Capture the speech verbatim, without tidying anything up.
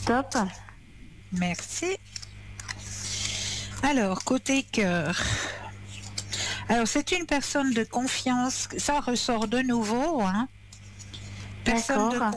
Top. Merci. Alors, côté cœur. Alors, c'est une personne de confiance. Ça ressort de nouveau, hein. Personne de D'accord.